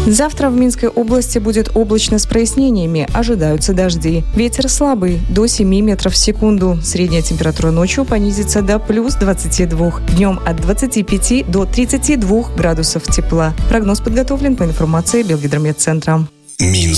Завтра в Минской области будет облачно с прояснениями. Ожидаются дожди. Ветер слабый, до 7 метров в секунду. Средняя температура ночью понизится до плюс 22. Днем от 25 до 32 градусов тепла. Прогноз подготовлен по информации Белгидромедцентра. Минск.